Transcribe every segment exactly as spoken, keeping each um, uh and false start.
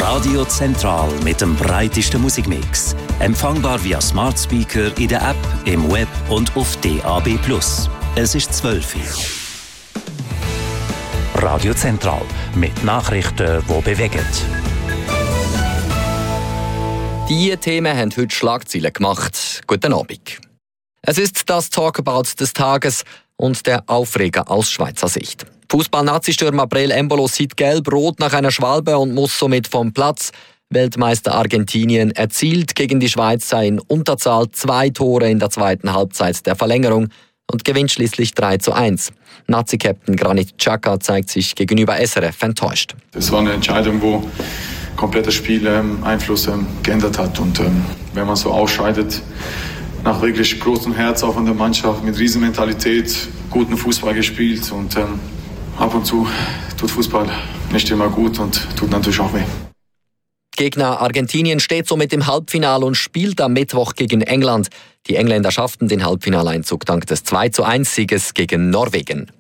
Radio Zentral mit dem breitesten Musikmix. Empfangbar via Smart Speaker in der App, im Web und auf D A B plus. Es ist zwölf Uhr. Radio Zentral mit Nachrichten, die bewegen. Diese Themen haben heute Schlagzeilen gemacht. Guten Abend. Es ist das Talkabout des Tages und der Aufreger aus Schweizer Sicht. Fußball-Nazi-Stürmer Breel Embolo sieht gelb-rot nach einer Schwalbe und muss somit vom Platz. Weltmeister Argentinien erzielt gegen die Schweizer in Unterzahl zwei Tore in der zweiten Halbzeit der Verlängerung und gewinnt schließlich drei zu eins. Nazi-Captain Granit Xhaka zeigt sich gegenüber S R F enttäuscht. Das war eine Entscheidung, wo komplett das Spiel ähm, Einfluss ähm, geändert hat. Und ähm, wenn man so ausscheidet, nach wirklich großem Herz auch von der Mannschaft, mit Riesenmentalität, guten Fußball gespielt und ähm, ab und zu tut Fußball nicht immer gut und tut natürlich auch weh. Gegner Argentinien steht somit im Halbfinale und spielt am Mittwoch gegen England. Die Engländer schafften den Halbfinaleinzug dank des zwei zu eins Sieges gegen Norwegen.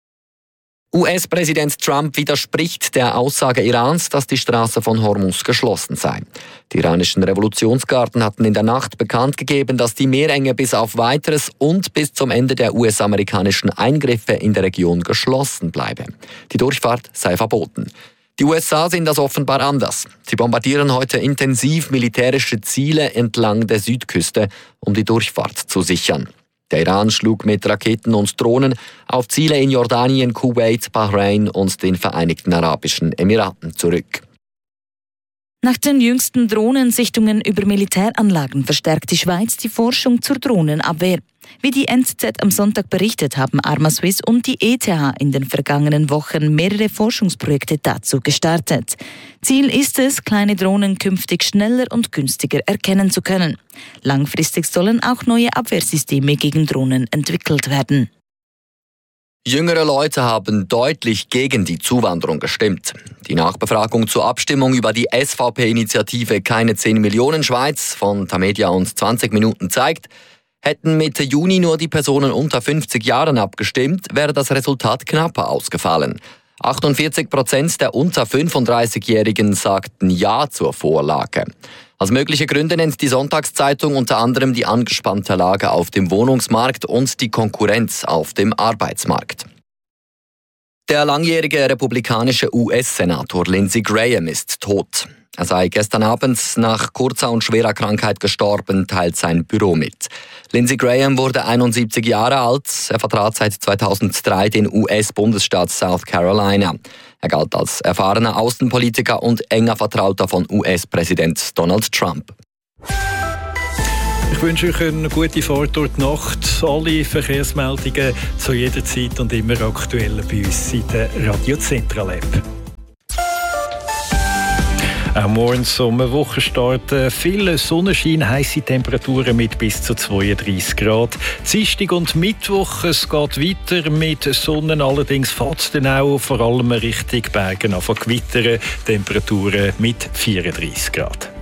U S-Präsident Trump widerspricht der Aussage Irans, dass die Straße von Hormuz geschlossen sei. Die iranischen Revolutionsgarden hatten in der Nacht bekannt gegeben, dass die Meerenge bis auf Weiteres und bis zum Ende der U S-amerikanischen Eingriffe in der Region geschlossen bleibe. Die Durchfahrt sei verboten. Die U S A sehen das offenbar anders. Sie bombardieren heute intensiv militärische Ziele entlang der Südküste, um die Durchfahrt zu sichern. Der Iran schlug mit Raketen und Drohnen auf Ziele in Jordanien, Kuwait, Bahrain und den Vereinigten Arabischen Emiraten zurück. Nach den jüngsten Drohnensichtungen über Militäranlagen verstärkt die Schweiz die Forschung zur Drohnenabwehr. Wie die N Z Z am Sonntag berichtet, haben Armaswiss und die E T H in den vergangenen Wochen mehrere Forschungsprojekte dazu gestartet. Ziel ist es, kleine Drohnen künftig schneller und günstiger erkennen zu können. Langfristig sollen auch neue Abwehrsysteme gegen Drohnen entwickelt werden. Jüngere Leute haben deutlich gegen die Zuwanderung gestimmt. Die Nachbefragung zur Abstimmung über die S V P-Initiative Keine zehn Millionen Schweiz von Tamedia und zwanzig Minuten zeigt, hätten Mitte Juni nur die Personen unter fünfzig Jahren abgestimmt, wäre das Resultat knapper ausgefallen. achtundvierzig Prozent der unter fünfunddreißigjährigen sagten Ja zur Vorlage. Als mögliche Gründe nennt die Sonntagszeitung unter anderem die angespannte Lage auf dem Wohnungsmarkt und die Konkurrenz auf dem Arbeitsmarkt. Der langjährige republikanische U S-Senator Lindsey Graham ist tot. Er sei gestern Abend nach kurzer und schwerer Krankheit gestorben, teilt sein Büro mit. Lindsey Graham wurde einundsiebzig Jahre alt. Er vertrat seit zweitausenddrei den U S-Bundesstaat South Carolina. Er galt als erfahrener Außenpolitiker und enger Vertrauter von U S-Präsident Donald Trump. Ich wünsche euch eine gute Fahrt durch die Nacht. Alle Verkehrsmeldungen zu jeder Zeit und immer aktuell bei uns in der Radio Zentral App. Auch morgens um eine Woche starten viele Sonnenschein, heisse Temperaturen mit bis zu zweiunddreißig Grad. Dienstag und Mittwoch, es geht weiter mit Sonne, allerdings fährt es dann auch vor allem Richtung Bergen an, von Gewittern, Temperaturen mit vierunddreißig Grad.